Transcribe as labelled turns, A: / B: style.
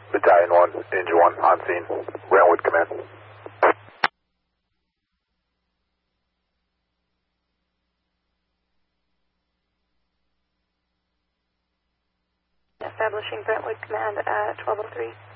A: Battalion 1, Ninja 1, on scene. Brentwood Command.
B: Establishing Brentwood Command at 1203.